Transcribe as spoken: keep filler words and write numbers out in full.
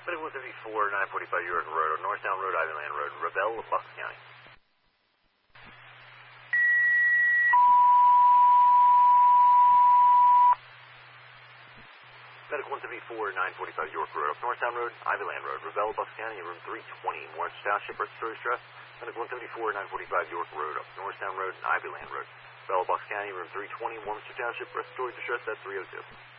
Medical one fifty-four, nine forty-five York Road, Northtown Road, Ivyland Road, Revelle, Bucks County. Medical one fifty-four, nine forty-five York Road, Northtown Road, Ivyland Road, Revelle, Bucks County, room three twenty, Morris Township, respiratory stress. Medical one fifty-four, nine forty-five York Road, Northtown Road, Ivyland Road, Revelle, Bucks County, room three twenty, Warminster Township, respiratory distress at three oh two.